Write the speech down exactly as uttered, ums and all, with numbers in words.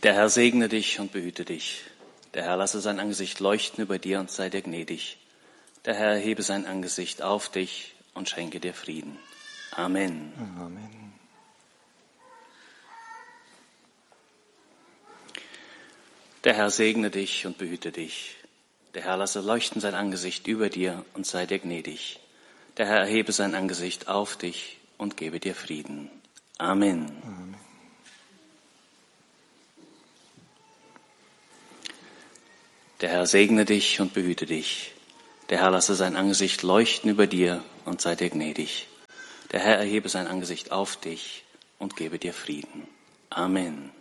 Der Herr segne dich und behüte dich. Der Herr lasse sein Angesicht leuchten über dir und sei dir gnädig. Der Herr erhebe sein Angesicht auf dich und schenke dir Frieden. Amen. Amen. Der Herr segne dich und behüte dich. Der Herr lasse leuchten sein Angesicht über dir und sei dir gnädig. Der Herr erhebe sein Angesicht auf dich und gebe dir Frieden. Amen. Amen. Der Herr segne dich und behüte dich. Der Herr lasse sein Angesicht leuchten über dir und sei dir gnädig. Der Herr erhebe sein Angesicht auf dich und gebe dir Frieden. Amen.